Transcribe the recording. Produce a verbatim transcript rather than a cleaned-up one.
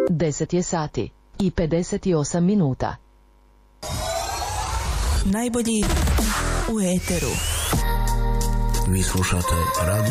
deset je sati i pedeset osam minuta. Najbolji u eteru. Vi slušate radio